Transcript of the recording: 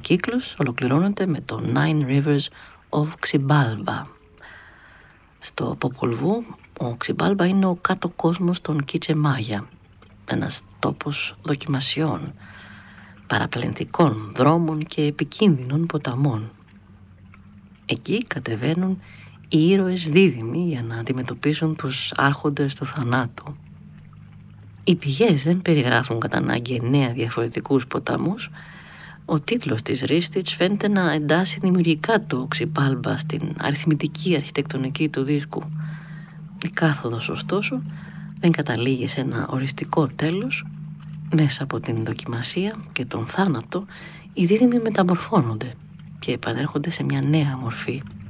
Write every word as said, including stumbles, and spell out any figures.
κύκλος ολοκληρώνεται με το Nine Rivers of Xibalba. Στο Ποπολβού, ο Xibalba είναι ο κάτω κόσμος των Κίτσε Μάγια, ένας τόπος δοκιμασιών, παραπλανητικών δρόμων και επικίνδυνων ποταμών. Εκεί κατεβαίνουν οι ήρωες δίδυμοι για να αντιμετωπίσουν τους άρχοντες του θανάτου. Οι πηγές δεν περιγράφουν κατά ανάγκη εννέα διαφορετικούς ποταμούς. Ο τίτλος της Ρίστιτς φαίνεται να εντάσσει δημιουργικά το Xibalba στην αριθμητική αρχιτεκτονική του δίσκου. Η κάθοδος ωστόσο δεν καταλήγει σε ένα οριστικό τέλος. Μέσα από την δοκιμασία και τον θάνατο οι δίδυμοι μεταμορφώνονται και επανέρχονται σε μια νέα μορφή.